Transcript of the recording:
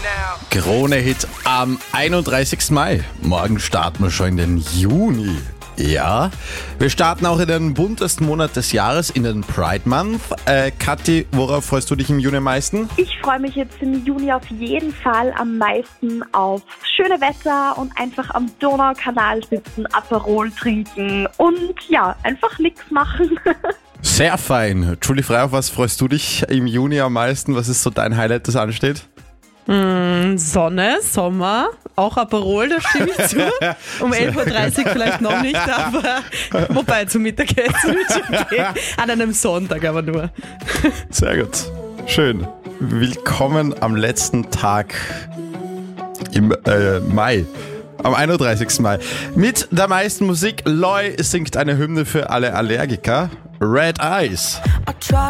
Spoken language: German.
Krone-Hit am 31. Mai. Morgen starten wir schon in den Juni. Ja, wir starten auch in den buntesten Monat des Jahres, in den Pride Month. Kathi, worauf freust du dich im Juni am meisten? Ich freue mich jetzt im Juni auf jeden Fall am meisten auf schöne Wetter und einfach am Donaukanal sitzen, Aperol trinken und ja, einfach nichts machen. Sehr fein. Julie Frey, auf was freust du dich im Juni am meisten? Was ist so dein Highlight, das ansteht? Sonne, Sommer, auch Aperol, da stimme ich zu. Um 11.30 Uhr vielleicht noch nicht, aber wobei zum Mittagessen wird schon gehen. An einem Sonntag aber nur. Sehr gut. Schön. Willkommen am letzten Tag im Mai. Am 31. Mai. Mit der meisten Musik, Loi singt eine Hymne für alle Allergiker. Red Eyes.